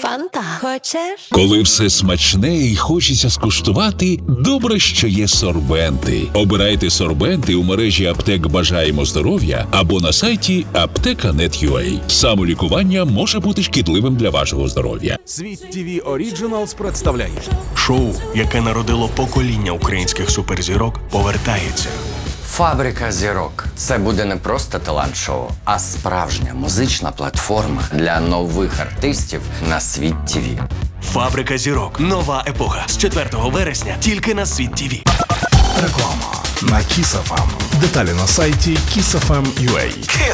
Фанта. Хочеш? Коли все смачне і хочеться скуштувати, добре, що є сорбенти. Обирайте сорбенти у мережі аптек «Бажаємо здоров'я» або на сайті apteka.net.ua. Самолікування може бути шкідливим для вашого здоров'я. Світ ТВ Оріджиналс представляє Шоу, яке народило покоління українських суперзірок, повертається. Фабрика зірок – це буде не просто талант-шоу, а справжня музична платформа для нових артистів на Світ ТВ. Фабрика зірок. Нова епоха. З 4 вересня тільки на Світ ТВ. Реклама на Kiss FM. Деталі на сайті kissfm.ua.